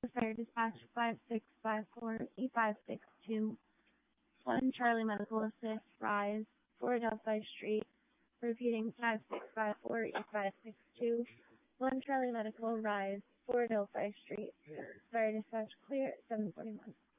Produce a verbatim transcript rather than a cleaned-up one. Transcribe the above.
Fire Dispatch five six five four eight five six two. one Charlie Medical Assist, Rise, four Delphi Street. Repeating five six five four eight five six two. one Charlie Medical, Rise, four Delphi Street. Fire Dispatch clear at seven forty-one.